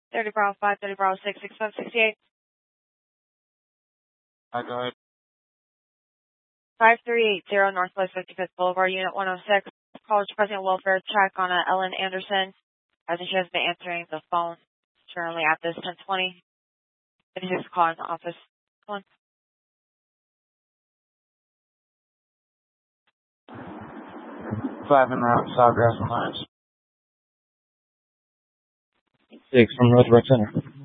30 Bravo 5, 30 Bravo 6, 6768. Go ahead. 5380 Northwest 55th Boulevard, Unit 106. College President Welfare check on Ellen Anderson. I think she has been answering the phone currently at this 1020. 56 call in the office. One. 5 en route, Sawgrass Alliance. 6 from North Rec Center.